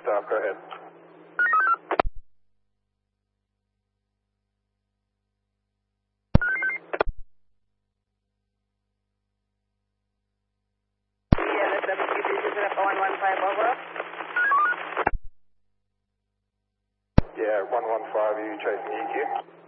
stop, go ahead. Yeah, that's WPG 115 over. Yeah, 115, are you chasing EQ?